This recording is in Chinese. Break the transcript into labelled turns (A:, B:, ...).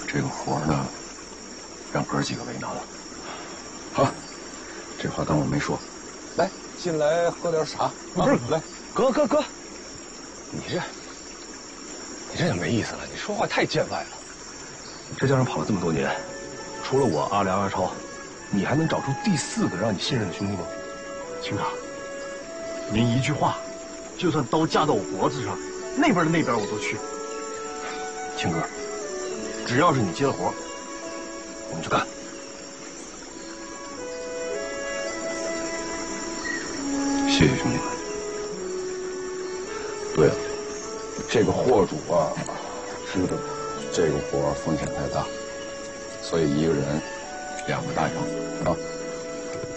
A: 这个活呢，让哥几个为难了。好，这话当我没说。来，进来喝点茶。
B: 不是，
A: 来，
B: 哥，你这就没意思了，你说话太见外了。这江上跑了这么多年，除了我阿良、阿超，你还能找出第4个让你信任的兄弟吗？
C: 兄长，您一句话，就算刀架到我脖子上，那边的那边我都去。
B: 青哥，只要是你接了活，我们就干。
A: 谢谢兄弟们。对了，这个货主啊，知道这个活风险太大，所以一个人2个大洋啊。